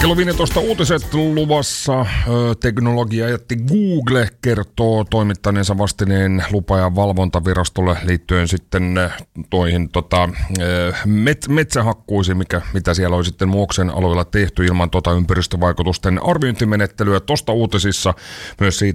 Kello 15 uutiset luvassa. Teknologiajätti Google kertoo toimittaneensa vastineen lupa- ja valvontavirastolle liittyen sitten toihin metsähakkuisiin, mitä siellä oli sitten Muoksen alueella tehty ilman ympäristövaikutusten arviointimenettelyä. Tuosta uutisissa myös siitä,